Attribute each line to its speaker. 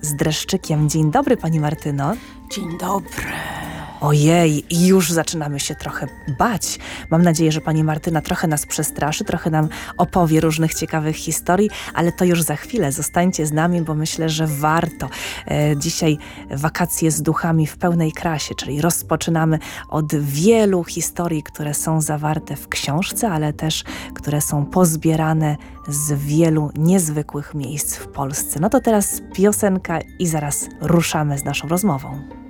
Speaker 1: z dreszczykiem. Dzień dobry, pani Martyno.
Speaker 2: Dzień dobry.
Speaker 1: Ojej, już zaczynamy się trochę bać. Mam nadzieję, że pani Martyna trochę nas przestraszy, trochę nam opowie różnych ciekawych historii, ale to już za chwilę. Zostańcie z nami, bo myślę, że warto. Dzisiaj wakacje z duchami w pełnej krasie, czyli rozpoczynamy od wielu historii, które są zawarte w książce, ale też które są pozbierane z wielu niezwykłych miejsc w Polsce. No to teraz piosenka i zaraz ruszamy z naszą rozmową.